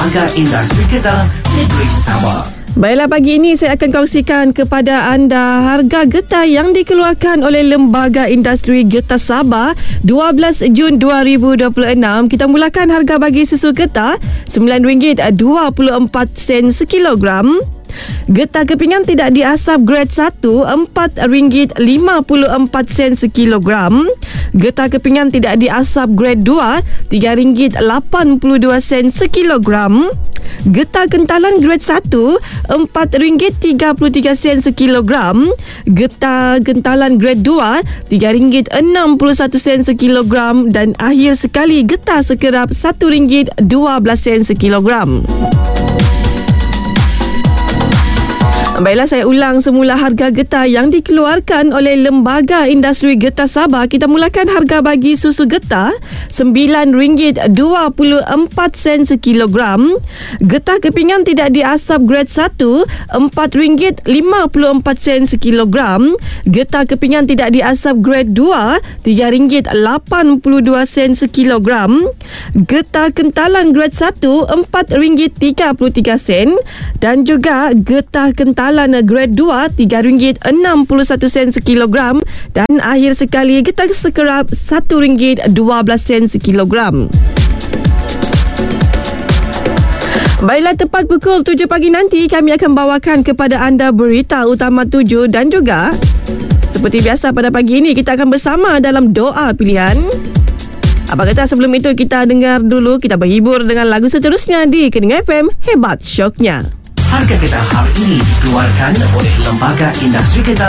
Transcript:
Lembaga Industri Getah Negeri Sabah. Baiklah, pagi ini saya akan kongsikan kepada anda harga getah yang dikeluarkan oleh Lembaga Industri Getah Sabah 12 Jun 2026. Kita mulakan harga bagi susu getah RM9.24 sekilogram. Getah kepingan tidak diasap grade 1 RM4.54 sekilogram. Getah kepingan tidak diasap grade 2 RM3.82 sekilogram. Getah kentalan grade 1 RM4.33 sekilogram. Getah kentalan grade 2 RM3.61 sekilogram. Dan akhir sekali getah sekerap RM1.12 sekilogram. Baiklah, saya ulang semula harga getah yang dikeluarkan oleh Lembaga Industri Getah Sabah. Kita mulakan harga bagi susu getah RM9.24 sekilogram. Getah kepingan tidak diasap grade 1 RM4.54 sekilogram. Getah kepingan tidak diasap grade 2 RM3.82 sekilogram. Getah kentalan grade 1 RM4.33 dan juga getah kentalan grade 2 RM3.61 sekilogram. Dan akhir sekali getah sekerap RM1.12 sekilogram. Baiklah, tepat pukul 7 pagi nanti kami akan bawakan kepada anda berita utama 7 dan juga seperti biasa pada pagi ini kita akan bersama dalam doa pilihan. Apa kata sebelum itu kita dengar dulu, kita berhibur dengan lagu seterusnya di Kening FM Hebat Syoknya. Harga getah hari ini dikeluarkan oleh Lembaga Industri Getah